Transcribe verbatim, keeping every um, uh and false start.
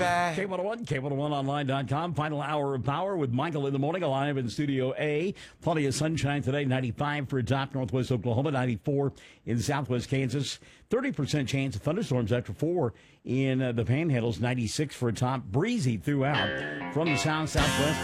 Bye. K one oh one, K one oh one online dot com. Final hour of power with Michael in the morning, live in Studio A. Plenty of sunshine today, ninety-five for top northwest Oklahoma, ninety-four in southwest Kansas. thirty percent chance of thunderstorms after four in uh, the Panhandles, ninety-six for a top. Breezy throughout from the south, southwest.